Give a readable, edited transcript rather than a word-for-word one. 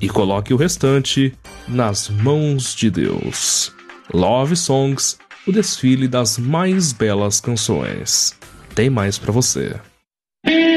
e coloque o restante nas mãos de Deus. Love Songs, o desfile das mais belas canções. Tem mais pra você.